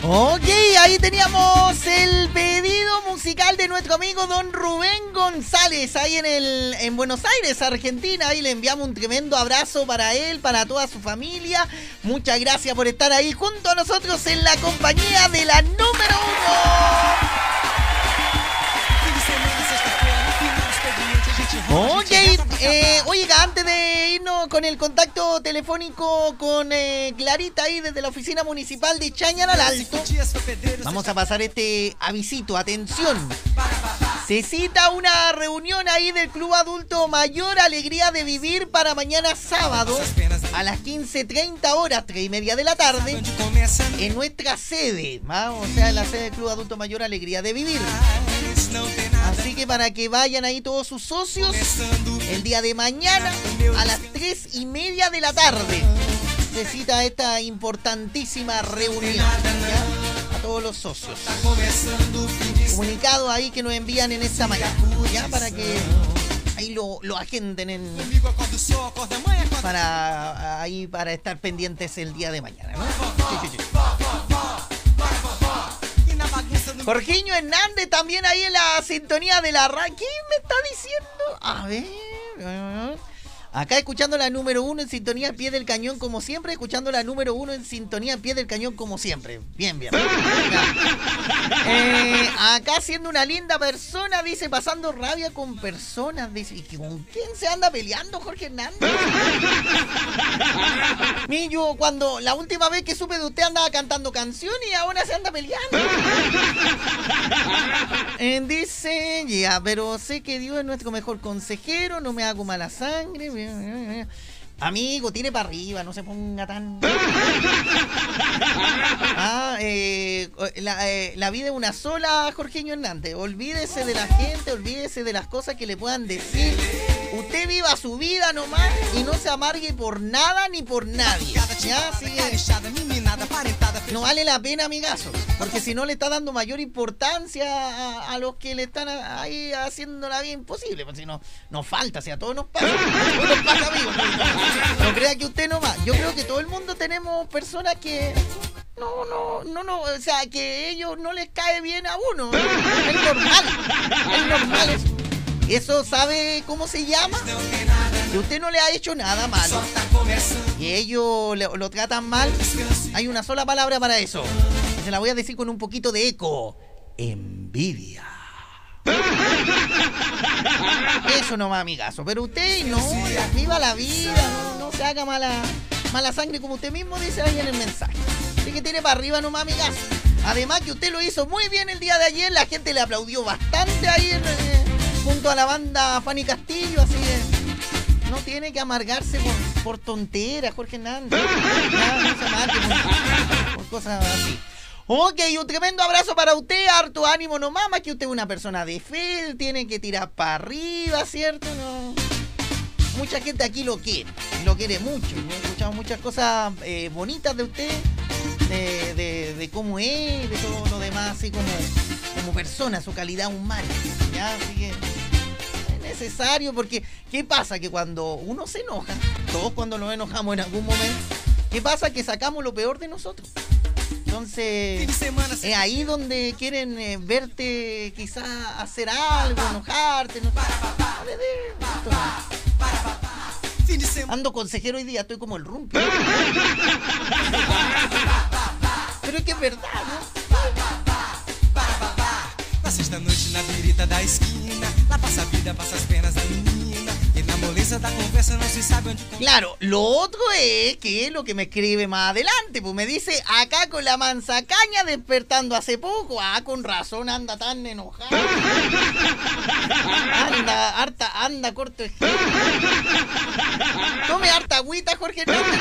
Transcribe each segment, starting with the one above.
Ok, ahí teníamos el pedido musical de nuestro amigo don Rubén González, ahí en Buenos Aires, Argentina. Ahí le enviamos un tremendo abrazo para él, para toda su familia. Muchas gracias por estar ahí junto a nosotros en la compañía de la número 1. Ok, oiga, antes de irnos con el contacto telefónico con Clarita ahí desde la oficina municipal de Chañaral Alto, vamos a pasar este avisito, atención. Se cita una reunión ahí del Club Adulto Mayor Alegría de Vivir para mañana sábado a las 15:30 horas, 3:30 de la tarde, en nuestra sede, o sea, en la sede del Club Adulto Mayor Alegría de Vivir. Así que para que vayan ahí todos sus socios, el día de mañana a las 3:30 de la tarde se cita esta importantísima reunión, ¿ya? A todos los socios. Comunicado ahí que nos envían en esta mañana, ya, para que ahí lo agenden para estar pendientes el día de mañana, ¿no? Sí. Jorginho Hernández también ahí en la sintonía de la radio. ¿Quién me está diciendo? A ver. Acá escuchando la número 1 en sintonía al pie del cañón como siempre. Escuchando la número 1 en sintonía al pie del cañón como siempre. Bien. Acá siendo una linda persona, dice, pasando rabia con personas. Dice, ¿y con quién se anda peleando Jorge Hernández? Millo, cuando la última vez que supe de usted andaba cantando canciones y ahora se anda peleando. Dice, ya, pero sé que Dios es nuestro mejor consejero, no me hago mala sangre. Amigo, tire para arriba, no se ponga tan... La vida es una sola, Jorginho Hernández. Olvídese de la gente, olvídese de las cosas que le puedan decir. Usted viva su vida nomás y no se amargue por nada ni por nadie. ¿Ya? Así que no vale la pena, amigazo, porque si no le está dando mayor importancia a los que le están ahí haciendo la vida imposible. Pues si no, nos falta, si a todos nos pasa. A todos nos pasa, amigo. No crea que usted nomás. Yo creo que todo el mundo tenemos personas que... No, o sea, que ellos no les cae bien a uno. Es normal eso. ¿Eso sabe cómo se llama? Que usted no le ha hecho nada malo y ellos lo tratan mal. Hay una sola palabra para eso. Se la voy a decir con un poquito de eco. Envidia. Eso nomás, amigazo. Pero usted no, viva la vida, no se haga mala sangre, como usted mismo dice ahí en el mensaje. Así que tire para arriba nomás, amigazo. Además que usted lo hizo muy bien el día de ayer. La gente le aplaudió bastante ahí junto a la banda Fanny Castillo. Así que no tiene que amargarse por tonteras, Jorge Hernández. No se amargue por cosas así. Ok, un tremendo abrazo para usted, harto ánimo nomás, más que usted es una persona de fe, tiene que tirar para arriba, ¿cierto? No. Mucha gente aquí lo quiere mucho. He escuchado muchas cosas bonitas de usted, de cómo es, de todo lo demás, así como persona, su calidad humana, ¿ya? Así que es necesario, porque ¿qué pasa? Que cuando uno se enoja, todos cuando nos enojamos en algún momento, ¿qué pasa? Que sacamos lo peor de nosotros. Entonces, es ahí donde quieren verte quizás hacer algo, enojarte. Ando consejero hoy día, estoy como el rumpi. Pero es que es verdad, ¿no? Na sexta noite na birita da esquina, lá passa a vida, passa as pernas da menina, e na moleza da conversa no se sabe onde... Claro, lo otro es que lo que me escribe más adelante, pues me dice, acá con la manzacaña despertando hace poco, con razón anda tan enojado. Anda corto de gente. Tome harta agüita, Jorge Hernández.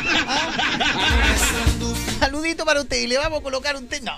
Saludito para usted y le vamos a colocar un té. No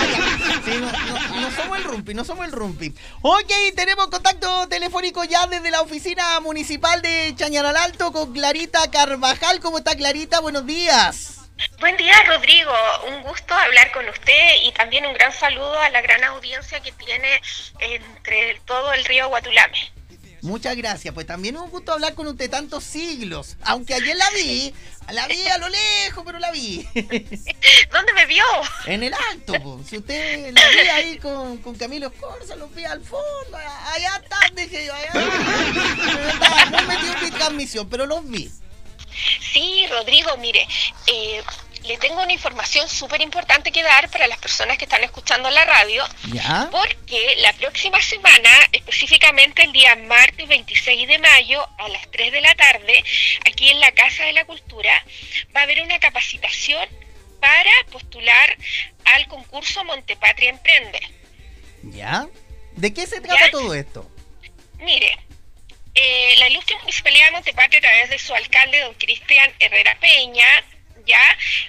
somos el rumpi. Ok, tenemos contacto telefónico ya desde la oficina municipal de Chañaral Alto con Clarita Carvajal. ¿Cómo está, Clarita? Buenos días. Buen día, Rodrigo. Un gusto hablar con usted y también un gran saludo a la gran audiencia que tiene entre todo el río Guatulame. Muchas gracias, pues también es un gusto hablar con usted tantos siglos, aunque ayer la vi a lo lejos, pero la vi. ¿Dónde me vio? En el alto, pues. Si usted la vi ahí con Camilo Escorza, los vi al fondo, allá están, dije yo, allá. Pero estaba muy metido en mi transmisión, pero los vi. Sí, Rodrigo, mire, le tengo una información súper importante que dar para las personas que están escuchando la radio. ¿Ya? Porque la próxima semana, específicamente el día martes 26 de mayo a las 3 de la tarde, aquí en la Casa de la Cultura, va a haber una capacitación para postular al concurso Montepatria Emprende. ¿Ya? ¿De qué se trata todo esto? Mire, la ilustre Municipalidad de Montepatria, a través de su alcalde, don Cristian Herrera Peña, ya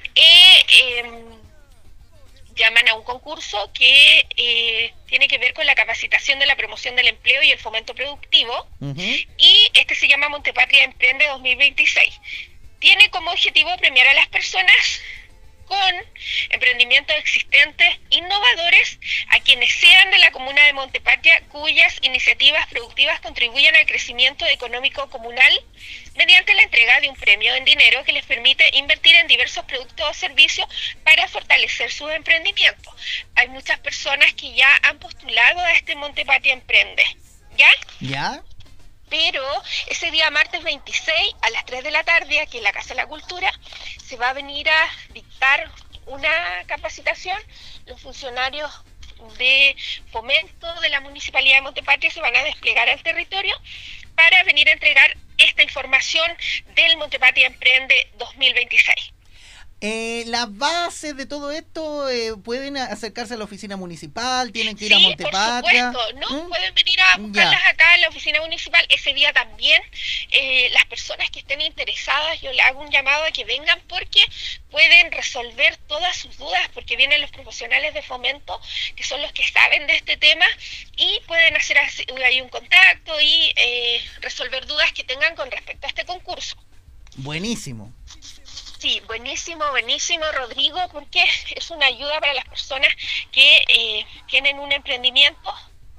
llaman a un concurso que tiene que ver con la capacitación de la promoción del empleo y el fomento productivo, y este se llama Montepatria Emprende 2026. Tiene como objetivo premiar a las personas con emprendimientos existentes, innovadores, a quienes sean de la comuna de Montepatria, cuyas iniciativas productivas contribuyan al crecimiento económico comunal, mediante la entrega de un premio en dinero que les permite invertir en diversos productos o servicios para fortalecer sus emprendimientos. Hay muchas personas que ya han postulado a este Montepatria Emprende, ¿ya? ¿Ya? Pero ese día martes 26 a las 3 de la tarde, aquí en la Casa de la Cultura, se va a venir a dictar una capacitación. Los funcionarios de fomento de la Municipalidad de Montepatria se van a desplegar al territorio para venir a entregar esta información del Montepatria Emprende 2026. Las bases de todo esto pueden acercarse a la oficina municipal, tienen que ir a Montepatria. Por supuesto, ¿no? Pueden venir a buscarlas acá en la oficina municipal. Ese día también las personas que estén interesadas, yo le hago un llamado a que vengan, porque pueden resolver todas sus dudas, porque vienen los profesionales de fomento, que son los que saben de este tema, y pueden hacer ahí un contacto y resolver dudas que tengan con respecto a este concurso. Buenísimo. Sí, buenísimo, Rodrigo, porque es una ayuda para las personas que tienen un emprendimiento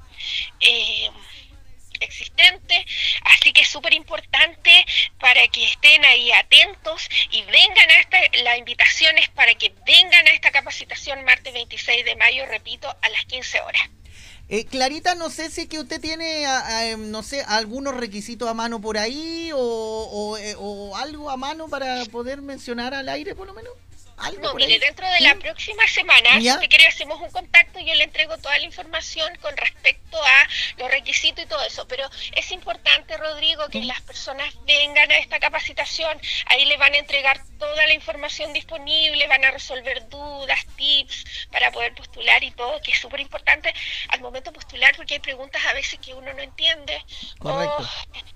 existente, así que es súper importante para que estén ahí atentos y vengan a la invitación es para que vengan a esta capacitación martes 26 de mayo, repito, a las 15 horas. Clarita, no sé si que usted tiene, no sé, algunos requisitos a mano por ahí o algo a mano para poder mencionar al aire, por lo menos. No, mire, dentro de la próxima semana, si usted quiere, hacemos un contacto y yo le entrego toda la información con respecto a los requisitos y todo eso. Pero es importante, Rodrigo, que las personas vengan a esta capacitación. Ahí le van a entregar toda la información disponible, van a resolver dudas, tips para poder postular y todo, que es súper importante al momento de postular, porque hay preguntas a veces que uno no entiende. Correcto.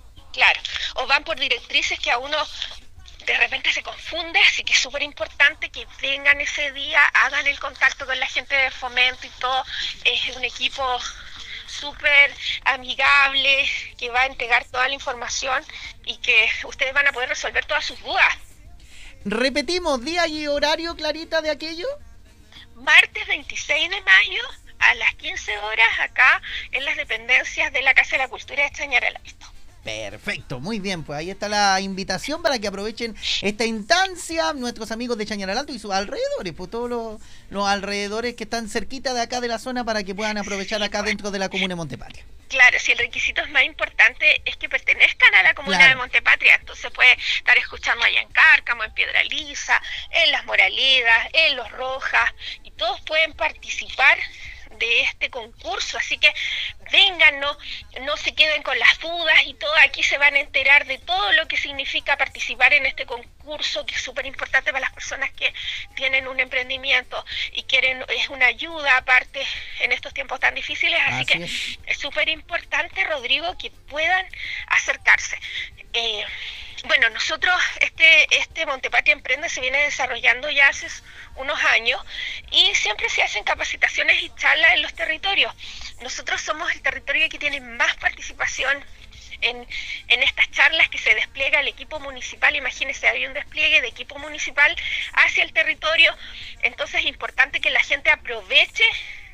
O van por directrices que a uno de repente se confunde, así que es súper importante que vengan ese día, hagan el contacto con la gente de fomento y todo. Es un equipo súper amigable que va a entregar toda la información y que ustedes van a poder resolver todas sus dudas. Repetimos, día y horario, Clarita, de aquello. Martes 26 de mayo a las 15 horas acá en las dependencias de la Casa de la Cultura de Chañaral Alto. Perfecto, muy bien, pues ahí está la invitación para que aprovechen esta instancia nuestros amigos de Chañaral Alto y sus alrededores, pues todos los alrededores que están cerquita de acá de la zona para que puedan aprovechar acá dentro de la comuna de Montepatria. Claro, si el requisito es más importante es que pertenezcan a la comuna de Montepatria, entonces puede estar escuchando allá en Cárcamo, en Piedra Lisa, en Las Moraledas, en Los Rojas, y todos pueden participar de este concurso, así que vengan, no se queden con las dudas y todo. Aquí se van a enterar de todo lo que significa participar en este concurso, que es súper importante para las personas que tienen un emprendimiento y quieren, es una ayuda aparte en estos tiempos tan difíciles, así que es súper importante, Rodrigo, que puedan acercarse. Bueno, nosotros, este Montepatria Emprende se viene desarrollando ya hace unos años y siempre se hacen capacitaciones y charlas en los territorios. Nosotros somos el territorio que tiene más participación en estas charlas, que se despliega el equipo municipal. Imagínense, hay un despliegue de equipo municipal hacia el territorio, entonces es importante que la gente aproveche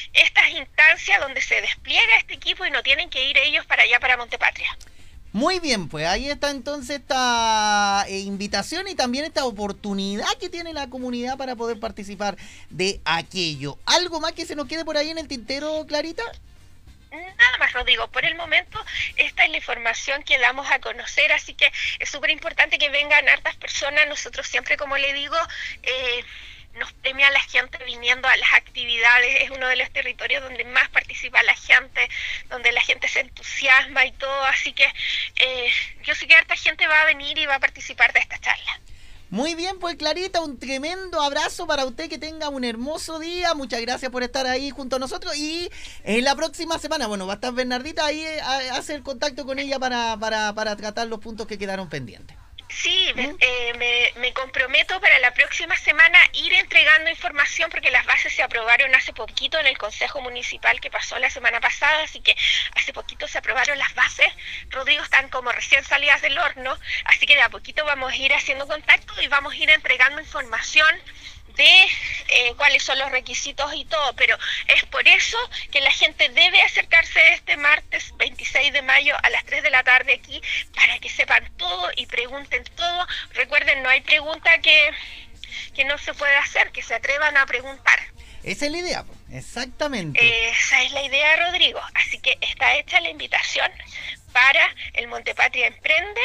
estas instancias donde se despliega este equipo y no tienen que ir ellos para allá, para Montepatria. Muy bien, pues ahí está entonces esta invitación y también esta oportunidad que tiene la comunidad para poder participar de aquello. ¿Algo más que se nos quede por ahí en el tintero, Clarita? Nada más, Rodrigo. Por el momento, esta es la información que damos a conocer, así que es súper importante que vengan hartas personas. Nosotros siempre, como le digo, nos premia la gente viniendo a las actividades. Es uno de los territorios donde más participa la gente, donde la gente se entusiasma y todo, así que yo sé que harta gente va a venir y va a participar de esta charla. Muy bien, pues Clarita, un tremendo abrazo para usted, que tenga un hermoso día. Muchas gracias por estar ahí junto a nosotros, y en la próxima semana, bueno, va a estar Bernardita ahí, hace el contacto con ella para tratar los puntos que quedaron pendientes. Sí, me comprometo para la próxima semana ir entregando información, porque las bases se aprobaron hace poquito en el Consejo Municipal que pasó la semana pasada, así que hace poquito se aprobaron las bases. Rodrigo, están como recién salidas del horno, así que de a poquito vamos a ir haciendo contacto y vamos a ir entregando información de cuáles son los requisitos y todo, pero es por eso que la gente debe acercarse este martes 26 de mayo a las 3 de la tarde aquí, para que sepan todo y pregunten todo. Recuerden, no hay pregunta que no se pueda hacer, que se atrevan a preguntar. Esa es la idea, exactamente. Esa es la idea, Rodrigo. Así que está hecha la invitación para el Montepatria Emprende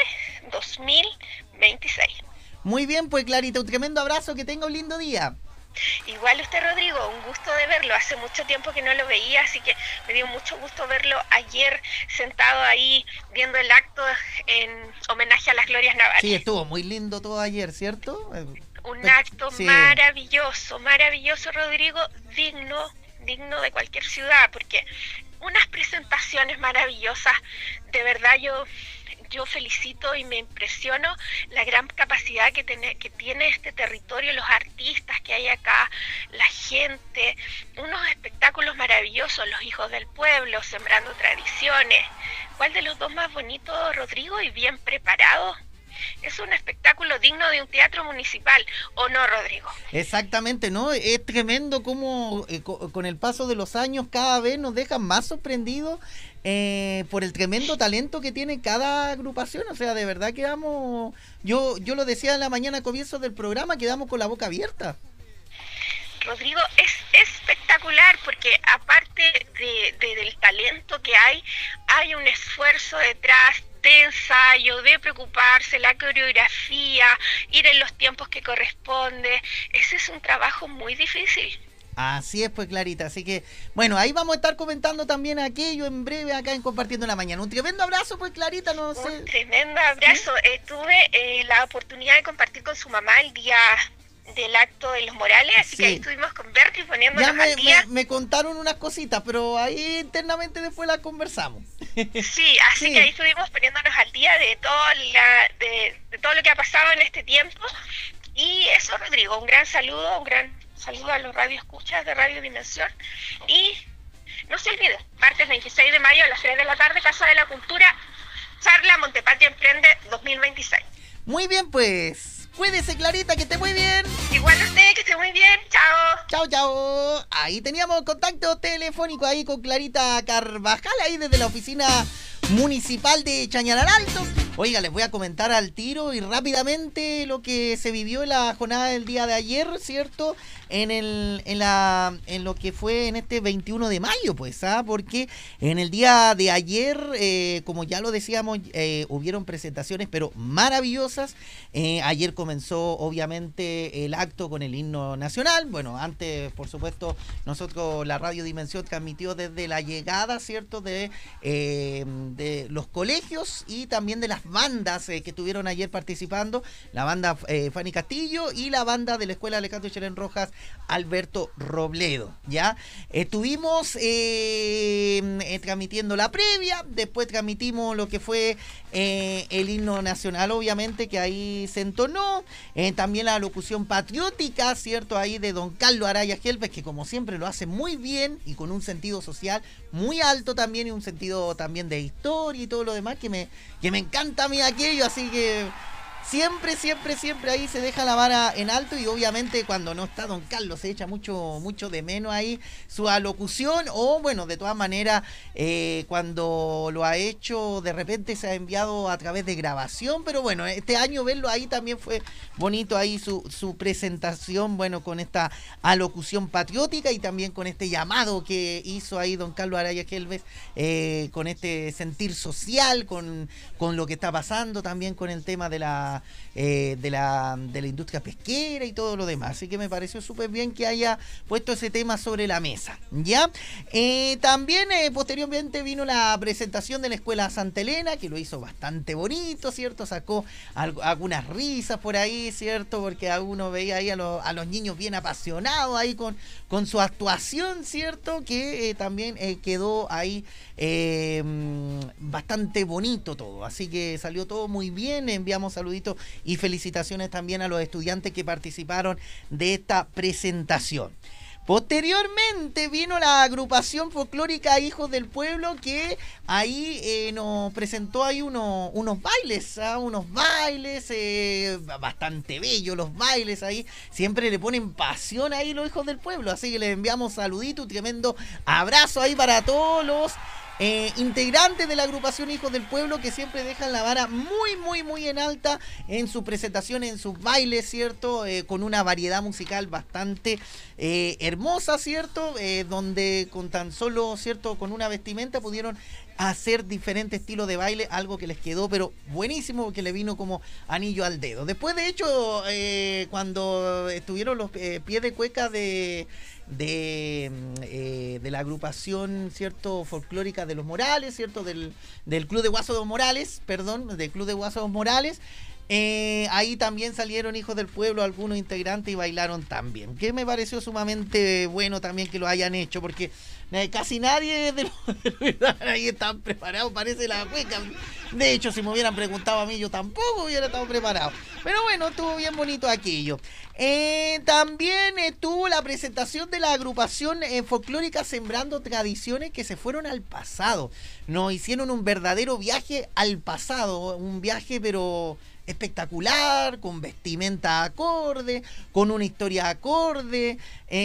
2026. Muy bien, pues Clarita, un tremendo abrazo, que tenga un lindo día. Igual usted, Rodrigo, un gusto de verlo. Hace mucho tiempo que no lo veía, así que me dio mucho gusto verlo ayer sentado ahí viendo el acto en homenaje a las glorias navales. Sí, estuvo muy lindo todo ayer, ¿cierto? Un acto maravilloso, Rodrigo, digno de cualquier ciudad, porque unas presentaciones maravillosas. De verdad, yo felicito y me impresiono la gran capacidad que tiene este territorio, los artistas que hay acá, la gente, unos espectáculos maravillosos, los hijos del pueblo, sembrando tradiciones. ¿Cuál de los dos más bonito, Rodrigo, y bien preparado? Es un espectáculo digno de un teatro municipal, ¿o no, Rodrigo? Exactamente, ¿no? Es tremendo cómo con el paso de los años cada vez nos dejan más sorprendidos por el tremendo talento que tiene cada agrupación. O sea, de verdad quedamos, yo lo decía en la mañana a comienzo del programa, quedamos con la boca abierta. Rodrigo, es espectacular, porque aparte del talento que hay un esfuerzo detrás de ensayo, de preocuparse, la coreografía, ir en los tiempos que corresponde. Ese es un trabajo muy difícil. Así es, pues Clarita, así que bueno, ahí vamos a estar comentando también aquello en breve acá en Compartiendo en la Mañana. Un tremendo abrazo, pues Clarita, no sé. Un tremendo abrazo. ¿Sí? Tuve la oportunidad de compartir con su mamá el día del acto de los Morales, así que ahí estuvimos con Berti poniéndonos al día. Me contaron unas cositas, pero ahí internamente después las conversamos. Sí, así que ahí estuvimos poniéndonos al día de todo lo que ha pasado en este tiempo. Y eso, Rodrigo, un gran saludo a los radioescuchas de Radio Dimensión. Y no se olvide, martes 26 de mayo a las 3 de la tarde, Casa de la Cultura, charla Montepatria Emprende 2026. Muy bien, pues. Cuídese, Clarita, que esté muy bien. Igual usted, que esté muy bien. Chao. Chao, chao. Ahí teníamos contacto telefónico ahí con Clarita Carvajal, ahí desde la oficina municipal de Chañaral Alto. Oiga, les voy a comentar al tiro y rápidamente lo que se vivió en la jornada del día de ayer, ¿cierto? En lo que fue en este 21 de mayo, pues, porque en el día de ayer, como ya lo decíamos, hubieron presentaciones, pero maravillosas. Ayer comenzó, obviamente, el acto con el himno nacional. Bueno, antes, por supuesto, nosotros, la Radio Dimensión, transmitió desde la llegada, ¿cierto?, de los colegios y también de las bandas que estuvieron ayer participando, la banda Fanny Castillo y la banda de la Escuela Alejandro Cherén Rojas Alberto Robledo, ¿ya? Estuvimos transmitiendo la previa, después transmitimos lo que fue el himno nacional, obviamente, que ahí se entonó, también la locución patriótica, ¿cierto?, ahí de don Carlos Araya Gelbes, que como siempre lo hace muy bien y con un sentido social muy alto también, y un sentido también de historia y todo lo demás, que me encanta a mí aquello, así que siempre, siempre, siempre ahí se deja la vara en alto, y obviamente cuando no está don Carlos se echa mucho, mucho de menos ahí su alocución, o bueno, de todas maneras, cuando lo ha hecho, de repente se ha enviado a través de grabación, pero bueno, este año verlo ahí también fue bonito ahí su presentación, bueno, con esta alocución patriótica y también con este llamado que hizo ahí don Carlos Araya Gelves, con este sentir social, con lo que está pasando también con el tema de la industria pesquera y todo lo demás. Así que me pareció súper bien que haya puesto ese tema sobre la mesa, ¿ya? También posteriormente vino la presentación de la Escuela Santa Elena, que lo hizo bastante bonito, ¿cierto? Sacó algunas risas por ahí, ¿cierto? Porque a uno veía ahí a los niños bien apasionados ahí con su actuación, ¿cierto? Que también quedó ahí bastante bonito todo. Así que salió todo muy bien. Enviamos saluditos y felicitaciones también a los estudiantes que participaron de esta presentación. Posteriormente vino la agrupación folclórica Hijos del Pueblo, que ahí nos presentó ahí unos bailes, bastante bellos los bailes ahí, siempre le ponen pasión ahí los Hijos del Pueblo, así que les enviamos saluditos, un tremendo abrazo ahí para todos los integrantes de la agrupación Hijos del Pueblo, que siempre dejan la vara muy, muy, muy en alta en sus presentaciones, en sus bailes, ¿cierto? Con una variedad musical bastante hermosa, ¿cierto? Donde con tan solo, ¿cierto? Con una vestimenta pudieron hacer diferentes estilos de baile, algo que les quedó pero buenísimo, que le vino como anillo al dedo. Después, de hecho, cuando estuvieron los pies de cueca de la agrupación, ¿cierto? Folclórica de los Morales, ¿cierto? Del Club de Guaso de los Morales, del Club de Guaso de los Morales, ahí también salieron Hijos del Pueblo, algunos integrantes, y bailaron también, que me pareció sumamente bueno también que lo hayan hecho, porque casi nadie de los ahí están preparados, parece la cueca. De hecho, si me hubieran preguntado a mí, yo tampoco hubiera estado preparado. Pero bueno, estuvo bien bonito aquello. También estuvo la presentación de la agrupación folclórica Sembrando Tradiciones, que se fueron al pasado. Nos hicieron un verdadero viaje al pasado, un viaje pero espectacular, con vestimenta acorde, con una historia acorde,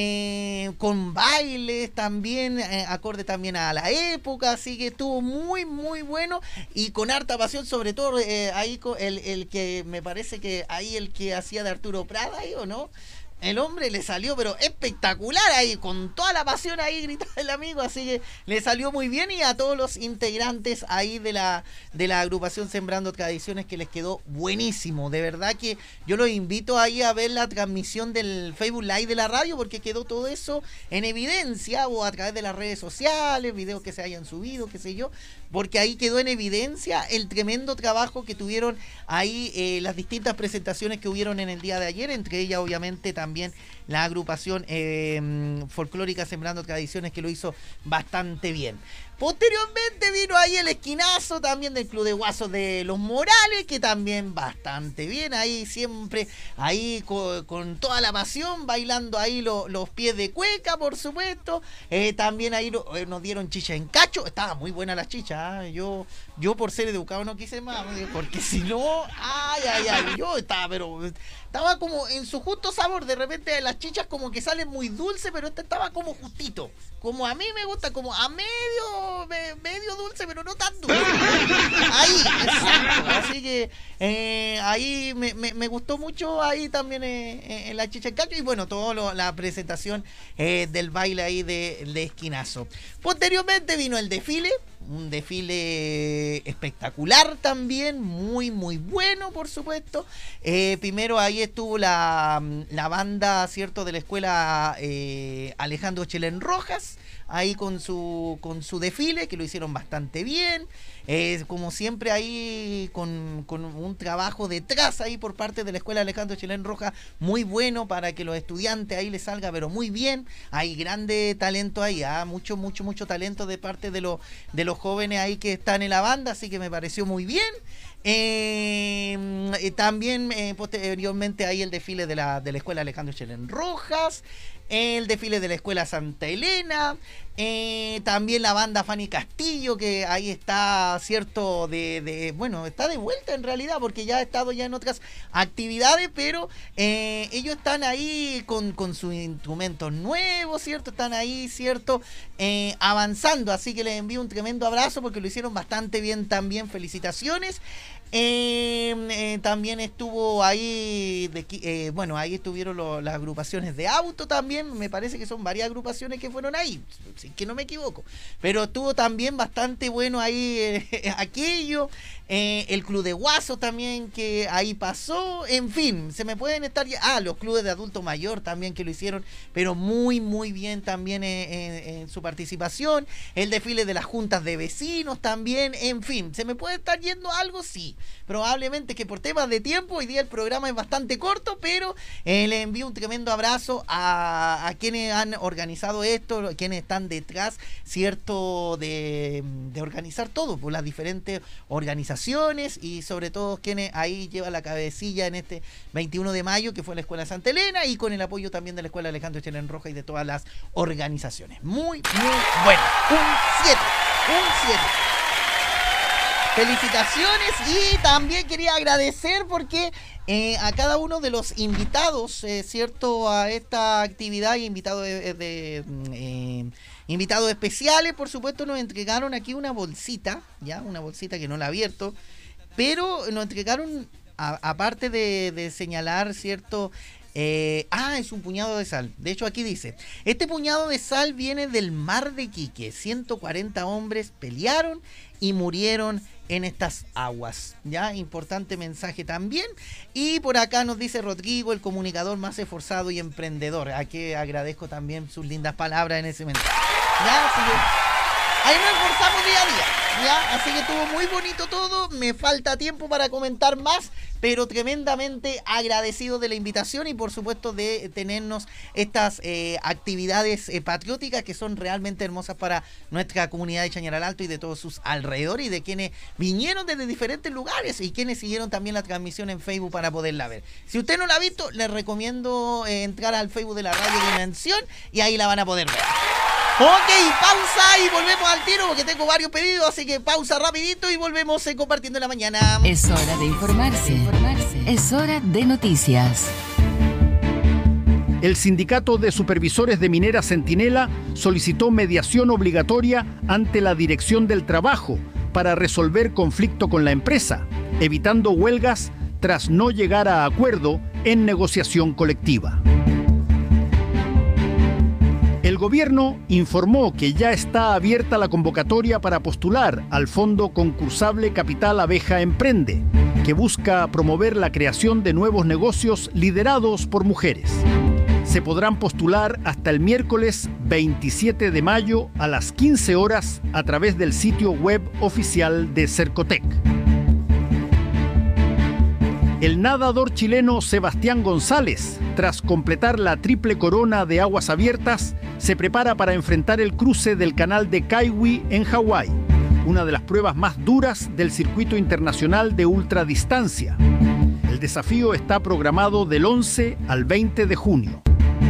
con bailes también, acorde también a la época, así que estuvo muy muy bueno y con harta pasión, sobre todo ahí el que me parece que ahí el que hacía de Arturo Prada ahí, ¿o no? El hombre le salió pero espectacular ahí, con toda la pasión ahí gritaba el amigo, así que le salió muy bien, y a todos los integrantes ahí de la agrupación Sembrando Tradiciones, que les quedó buenísimo. De verdad que yo los invito ahí a ver la transmisión del Facebook Live de la radio, porque quedó todo eso en evidencia, o a través de las redes sociales, videos que se hayan subido, qué sé yo, porque ahí quedó en evidencia el tremendo trabajo que tuvieron ahí, las distintas presentaciones que hubieron en el día de ayer, entre ellas obviamente también la agrupación folclórica Sembrando Tradiciones, que lo hizo bastante bien. Posteriormente vino ahí el esquinazo también del Club de Guasos de los Morales, que también bastante bien, ahí siempre, ahí con toda la pasión, bailando ahí los pies de cueca, por supuesto. También ahí nos dieron chicha en cacho, estaba muy buena la chicha, ¿eh? Yo por ser educado no quise más, porque si no, yo estaba como en su justo sabor. De repente las chichas como que salen muy dulce, pero esta estaba como justito, como a mí me gusta, como a medio dulce, pero no tan dulce. Ahí, exacto. Así que ahí me gustó mucho ahí también en la chicha en cacho, y bueno, toda la presentación del baile ahí de esquinazo. Posteriormente vino el desfile, un desfile espectacular también, muy muy bueno, por supuesto. Primero ahí estuvo la banda, ¿cierto?, de la escuela Alejandro Chelén Rojas, ahí con su desfile, que lo hicieron bastante bien. Como siempre ahí con un trabajo detrás ahí por parte de la escuela Alejandro Chelén Rojas, muy bueno, para que los estudiantes ahí les salga pero muy bien. Hay grande talento ahí, mucho talento de parte de los jóvenes ahí que están en la banda, así que me pareció muy bien. También posteriormente hay el desfile de la Escuela Alejandro Chelen Rojas, el desfile de la Escuela Santa Elena, también la banda Fanny Castillo, que ahí está, cierto, bueno, está de vuelta en realidad, porque ya ha estado ya en otras actividades, pero ellos están ahí con sus instrumentos nuevos, ¿cierto? Están ahí, ¿cierto? Avanzando, así que les envío un tremendo abrazo porque lo hicieron bastante bien también, felicitaciones. También estuvo ahí, bueno, ahí estuvieron las agrupaciones de auto también, me parece que son varias agrupaciones que fueron ahí, si que no me equivoco, pero estuvo también bastante bueno ahí aquello, el club de Guaso también que ahí pasó, en fin, se me pueden estar los clubes de adulto mayor también que lo hicieron, pero muy muy bien también en su participación, el desfile de las juntas de vecinos también, en fin, se me puede estar yendo algo, sí. Probablemente que por temas de tiempo, hoy día el programa es bastante corto, pero le envío un tremendo abrazo a quienes han organizado esto, quienes están detrás, ¿cierto?, de organizar todo, por las diferentes organizaciones y sobre todo quienes ahí llevan la cabecilla en este 21 de mayo, que fue la Escuela Santa Elena, y con el apoyo también de la Escuela Alejandro Chelen Rojas y de todas las organizaciones. Muy, muy bueno. Un 7. Felicitaciones, y también quería agradecer porque a cada uno de los invitados, cierto, a esta actividad, y invitados invitados especiales, por supuesto, nos entregaron aquí una bolsita, ya, una bolsita que no la he abierto, pero nos entregaron, aparte de señalar, cierto, es un puñado de sal. De hecho, aquí dice: este puñado de sal viene del mar de Iquique. 140 hombres pelearon y murieron en estas aguas. Ya, importante mensaje también. Y por acá nos dice Rodrigo, el comunicador más esforzado y emprendedor. A que agradezco también sus lindas palabras en ese mensaje. Ya, así que ahí nos esforzamos día a día. Ya, así que estuvo muy bonito todo. Me falta tiempo para comentar más, pero tremendamente agradecido de la invitación y por supuesto de tenernos estas actividades patrióticas que son realmente hermosas para nuestra comunidad de Chañaral Alto y de todos sus alrededores, y de quienes vinieron desde diferentes lugares y quienes siguieron también la transmisión en Facebook para poderla ver. Si usted no la ha visto, les recomiendo entrar al Facebook de la Radio Dimensión y ahí la van a poder ver. Ok, pausa y volvemos al tiro porque tengo varios pedidos, así que pausa rapidito y volvemos compartiendo en la mañana. Es hora de informarse. Es hora de noticias. El Sindicato de Supervisores de Minera Centinela solicitó mediación obligatoria ante la Dirección del Trabajo para resolver conflicto con la empresa, evitando huelgas tras no llegar a acuerdo en negociación colectiva. El gobierno informó que ya está abierta la convocatoria para postular al fondo concursable Capital Abeja Emprende, que busca promover la creación de nuevos negocios liderados por mujeres. Se podrán postular hasta el miércoles 27 de mayo a las 15 horas a través del sitio web oficial de Cercotec. El nadador chileno Sebastián González, tras completar la triple corona de aguas abiertas, se prepara para enfrentar el cruce del canal de Kaiwi en Hawái, una de las pruebas más duras del circuito internacional de ultradistancia. El desafío está programado del 11 al 20 de junio.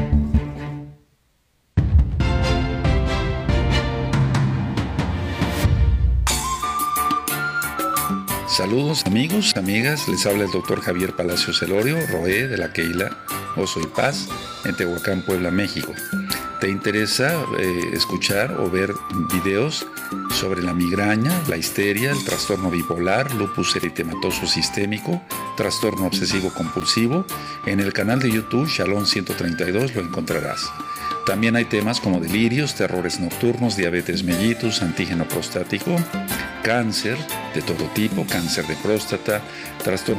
Saludos amigos, amigas, les habla el doctor Javier Palacios Elorio, Roé de la Keila Oso y Paz, en Tehuacán, Puebla, México. ¿Te interesa escuchar o ver videos sobre la migraña, la histeria, el trastorno bipolar, lupus eritematoso sistémico, trastorno obsesivo compulsivo? En el canal de YouTube Shalom 132 lo encontrarás. También hay temas como delirios, terrores nocturnos, diabetes mellitus, antígeno prostático, cáncer de todo tipo, cáncer de próstata, trastorno